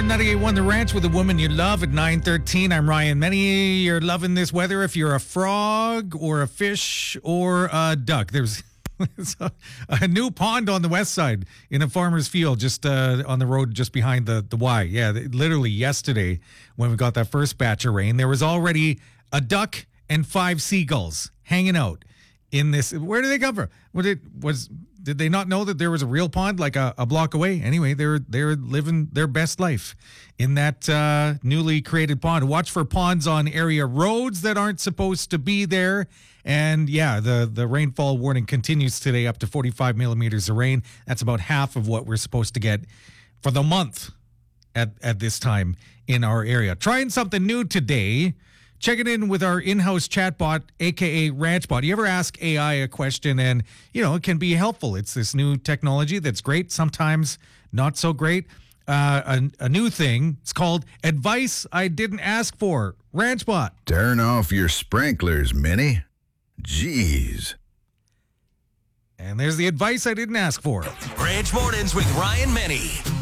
98.1 The Ranch with a woman you love at 9:13. I'm Ryan Menny. You're loving this weather if you're a frog or a fish or a duck. There's a new pond on the west side in a farmer's field just on the road just behind the Y. Yeah, literally yesterday when we got that first batch of rain, there was already a duck and 5 seagulls hanging out in this. Where did they come from? Did they not know that there was a real pond like a block away? Anyway, they're living their best life in that newly created pond. Watch for ponds on area roads that aren't supposed to be there. And yeah, the rainfall warning continues today, up to 45 millimeters of rain. That's about half of what we're supposed to get for the month at this time in our area. Trying something new today. Checking in with our in-house chatbot, a.k.a. RanchBot. You ever ask AI a question and, it can be helpful. It's this new technology that's great, sometimes not so great. A new thing, it's called Advice I Didn't Ask For. RanchBot. Turn off your sprinklers, Minnie. Jeez. And there's the advice I didn't ask for. Ranch Mornings with Ryan Menny.